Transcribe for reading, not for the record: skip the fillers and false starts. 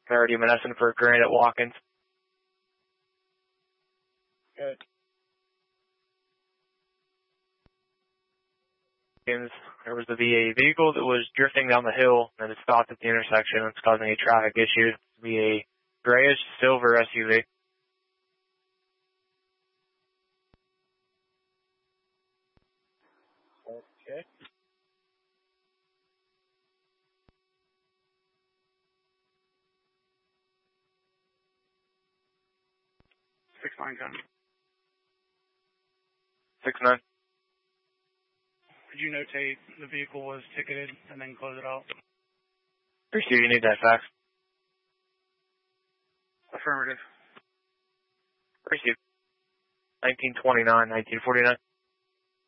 Clarity Menneson for Granite Watkins. Good. There was a VA vehicle that was drifting down the hill and it stopped at the intersection. It's causing a traffic issue. VA grayish silver SUV. Okay. Six 9 10. 6-9. Could you notate the vehicle was ticketed and then close it out? Appreciate you need that fax. Affirmative. Appreciate 1929, 1949.